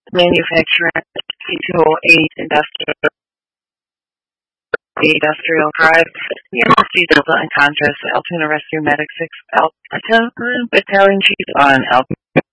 manufacturer C208 industrial drive. The MSC Delta, in contrast, Altoona Rescue Medic 6 Alpha Battalion Chief on Altoona